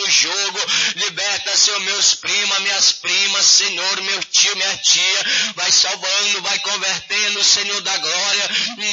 do jogo. Liberta, Senhor, meus primos, minhas primas, Senhor, meu tio, minha tia. Vai salvando, vai convertendo, Senhor da glória.